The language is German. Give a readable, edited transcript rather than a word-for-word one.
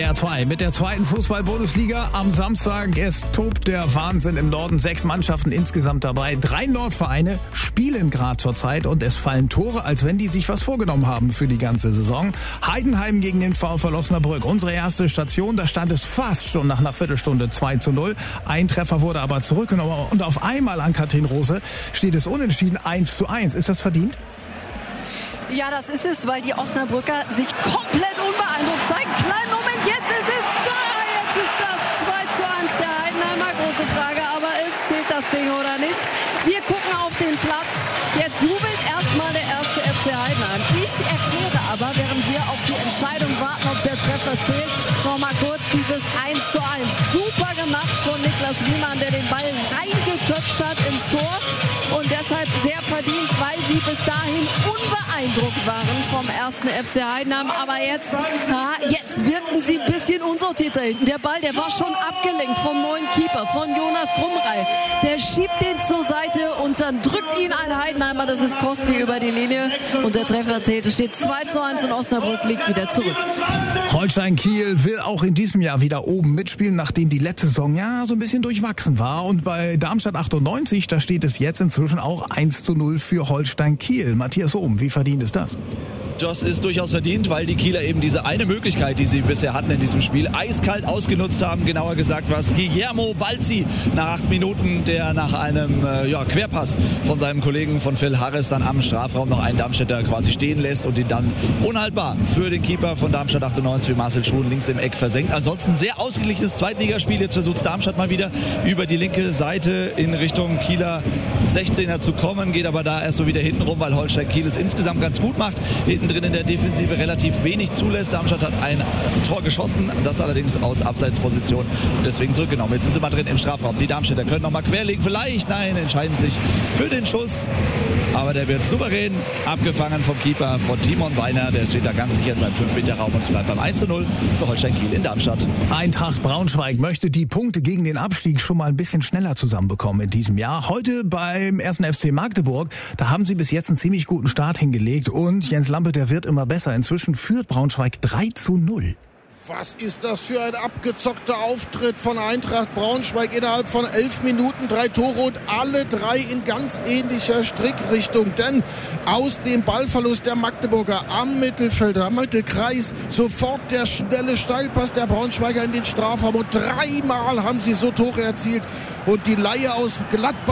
SWR 2 mit der zweiten Fußball-Bundesliga am Samstag. Es tobt der Wahnsinn im Norden. 6 Mannschaften insgesamt dabei. 3 Nordvereine spielen gerade zurzeit und es fallen Tore, als wenn die sich was vorgenommen haben für die ganze Saison. Heidenheim gegen den VfL Osnabrück. Unsere erste Station, da stand es fast schon nach einer Viertelstunde 2:0. Ein Treffer wurde aber zurückgenommen und auf einmal an Katrin Rose steht es unentschieden 1:1. Ist das verdient? Ja, das ist es, weil die Osnabrücker sich komplett unbeeindruckt zeigen. Kleinen Moment, jetzt ist es da! Jetzt ist das 2:1 der Heidenheimer. Große Frage, aber zählt das Ding oder nicht? Wir gucken auf den Platz. Jetzt jubelt erstmal der erste FC Heidenheim. Ich erkläre aber, während wir auf die Entscheidung warten, ob der Treffer zählt, nochmal kurz dieses 1:1. Super gemacht von Niklas Wiemann, der den Ball reingeköpft hat ins Tor. Und deshalb sehr verdient, weil sie bis dahin unbeeindruckt waren vom ersten FC Heidenheim. Aber jetzt wirken sie ein bisschen unsortiert da hinten. Der Ball, der war schon abgelenkt vom neuen Keeper, von Jonas Krumrei. Der schiebt den zur Seite und dann drückt ihn ein Heidenheimer. Das ist Kostli über die Linie. Und der Treffer zählt. Es steht 2:1 und Osnabrück liegt wieder zurück. Holstein Kiel will auch in diesem Jahr wieder oben mitspielen, nachdem die letzte Saison so ein bisschen durchwachsen war. Und bei Darmstadt 98, da steht es jetzt inzwischen auch 1:0 für Holstein Kiel. Matthias Ohm, wie verdient ist das? Das ist durchaus verdient, weil die Kieler eben diese eine Möglichkeit, die sie bisher hatten in diesem Spiel, eiskalt ausgenutzt haben. Genauer gesagt was Guillermo Balzi nach 8 Minuten, der nach einem Querpass von seinem Kollegen von Phil Harris dann am Strafraum noch einen Darmstädter quasi stehen lässt und ihn dann unhaltbar für den Keeper von Darmstadt 98 wie Marcel Schuhn links im Eck versenkt. Ansonsten sehr ausgeglichenes Zweitligaspiel. Jetzt versucht Darmstadt mal wieder über die linke Seite in Richtung Kieler 16er zu kommen, geht aber da erst so wieder hinten rum, weil Holstein Kiel es insgesamt ganz gut macht. Hinten drin in der Defensive relativ wenig zulässt. Darmstadt hat ein Tor geschossen, das allerdings aus Abseitsposition und deswegen zurückgenommen. Jetzt sind sie mal drin im Strafraum. Die Darmstädter können noch mal querlegen. Vielleicht, nein, entscheiden sich für den Schuss. Aber der wird souverän abgefangen vom Keeper von Timon Weiner. Der steht da ganz sicher in seinem 5-Meter-Raum und es bleibt beim 1:0 für Holstein Kiel in Darmstadt. Eintracht Braunschweig möchte die Punkte gegen den Abstieg schon mal ein bisschen schneller zusammenbekommen in diesem Jahr. Heute beim 1. FC Magdeburg, da haben sie bis jetzt einen ziemlich guten Start hingelegt und Jens Lampe, der wird immer besser. Inzwischen führt Braunschweig 3:0. Was ist das für ein abgezockter Auftritt von Eintracht Braunschweig innerhalb von 11 Minuten, 3 Tore und alle 3 in ganz ähnlicher Strickrichtung. Denn aus dem Ballverlust der Magdeburger am Mittelfeld, am Mittelkreis, sofort der schnelle Steilpass der Braunschweiger in den Strafraum und 3-mal haben sie so Tore erzielt. Und die Leihe aus Gladbach